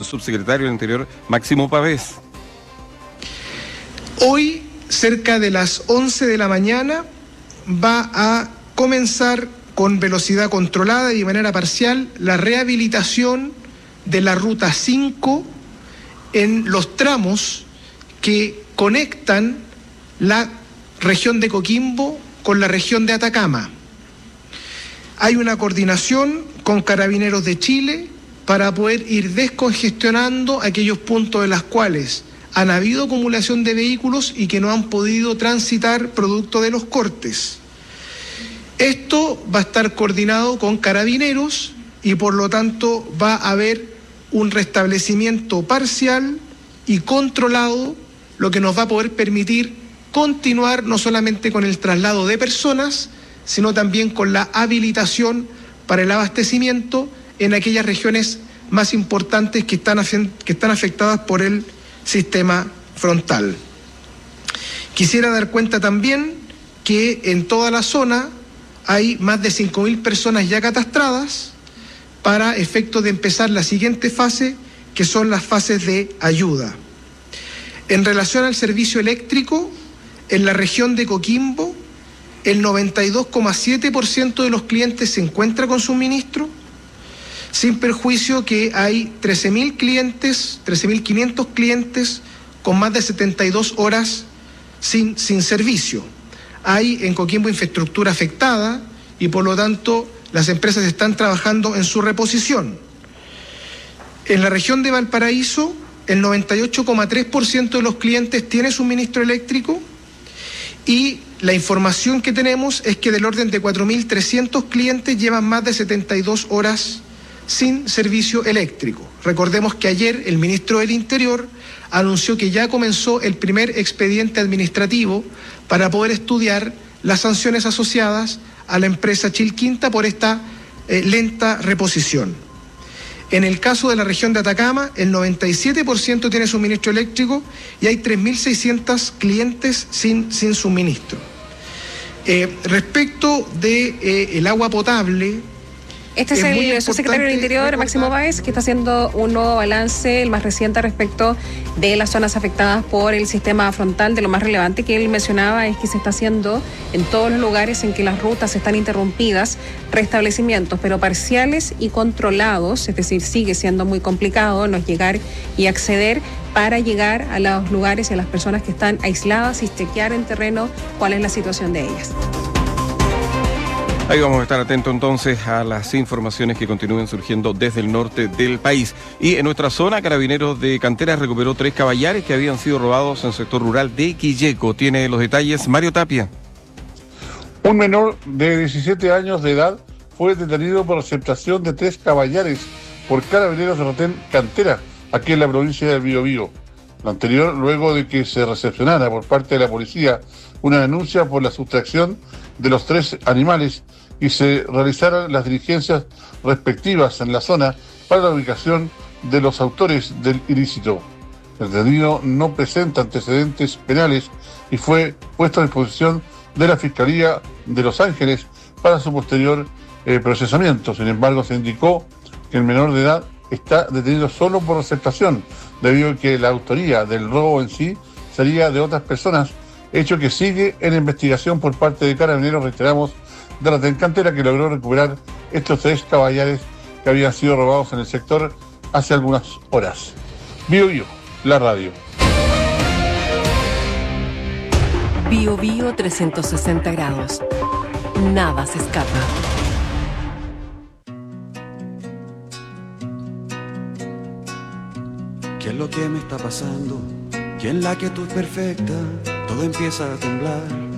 subsecretario del Interior, Máximo Pavés. Hoy, cerca de las 11 de la mañana, va a comenzar con velocidad controlada y de manera parcial la rehabilitación de la Ruta 5 en los tramos que conectan la región de Coquimbo con la región de Atacama. Hay una coordinación con Carabineros de Chile para poder ir descongestionando aquellos puntos en los cuales han habido acumulación de vehículos y que no han podido transitar producto de los cortes. Esto va a estar coordinado con Carabineros y por lo tanto va a haber un restablecimiento parcial y controlado, lo que nos va a poder permitir continuar no solamente con el traslado de personas, sino también con la habilitación para el abastecimiento en aquellas regiones más importantes que están afectadas por el sistema frontal. Quisiera dar cuenta también que en toda la zona hay más de 5.000 personas ya catastradas para efectos de empezar la siguiente fase, que son las fases de ayuda. En relación al servicio eléctrico, en la región de Coquimbo, el 92,7% de los clientes se encuentra con suministro, sin perjuicio que hay 13.500 clientes con más de 72 horas sin servicio. Hay en Coquimbo infraestructura afectada y por lo tanto las empresas están trabajando en su reposición. En la región de Valparaíso, el 98,3% de los clientes tiene suministro eléctrico y la información que tenemos es que del orden de 4.300 clientes llevan más de 72 horas sin servicio eléctrico. Recordemos que ayer el ministro del Interior anunció que ya comenzó el primer expediente administrativo para poder estudiar las sanciones asociadas a la empresa Chilquinta por esta lenta reposición. En el caso de la región de Atacama, el 97% tiene suministro eléctrico y hay 3.600 clientes sin suministro. Respecto de el agua potable, este es el subsecretario del Interior, Máximo Pavés, que está haciendo un nuevo balance, el más reciente respecto de las zonas afectadas por el sistema frontal. De lo más relevante que él mencionaba es que se está haciendo en todos los lugares en que las rutas están interrumpidas, restablecimientos, pero parciales y controlados, es decir, sigue siendo muy complicado no llegar y acceder para llegar a los lugares y a las personas que están aisladas y chequear en terreno cuál es la situación de ellas. Ahí vamos a estar atentos entonces a las informaciones que continúen surgiendo desde el norte del país. Y en nuestra zona, Carabineros de Cantera recuperó 3 caballares que habían sido robados en el sector rural de Quilleco. Tiene los detalles Mario Tapia. Un menor de 17 años de edad fue detenido por aceptación de 3 caballares por Carabineros de Retén Cantera, aquí en la provincia del Biobío. Lo anterior, luego de que se recepcionara por parte de la policía una denuncia por la sustracción de los 3 animales y se realizaran las diligencias respectivas en la zona para la ubicación de los autores del ilícito. El detenido no presenta antecedentes penales y fue puesto a disposición de la Fiscalía de Los Ángeles para su posterior procesamiento. Sin embargo, se indicó que el menor de edad está detenido solo por receptación, debido a que la autoría del robo en sí sería de otras personas, hecho que sigue en investigación por parte de Carabineros, reiteramos, de la Cantera, que logró recuperar estos 3 caballares que habían sido robados en el sector hace algunas horas. Biobío, la radio. Biobío 360 grados. Nada se escapa. ¿Qué es lo que me está pasando? Que en la quietud perfecta todo empieza a temblar.